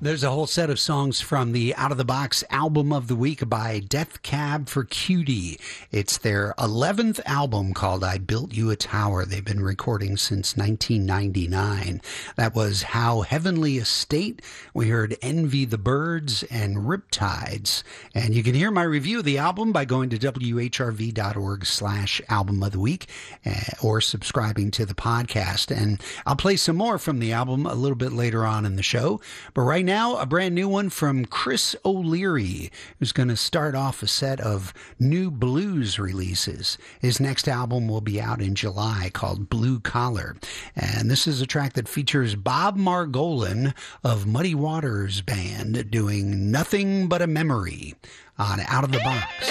There's a whole set of songs from the Out of the Box album of the week by Death Cab for Cutie. It's their 11th album called I Built You a Tower. They've been recording since 1999. That was How Heavenly a State. We heard Envy the Birds and Riptides. And you can hear my review of the album by going to whrv.org/album of the week or subscribing to the podcast. And I'll play some more from the album a little bit later on in the show. But right now, a brand new one from Chris O'Leary, who's going to start off a set of new blues releases. His next album will be out in July called Blue Collar. And this is a track that features Bob Margolin of Muddy Waters Band doing Nothing But a Memory on Out of the Box.